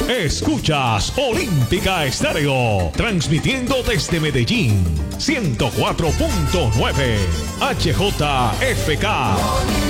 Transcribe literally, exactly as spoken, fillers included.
Escuchas Olímpica Estéreo, transmitiendo desde Medellín, ciento cuatro punto nueve H J F K.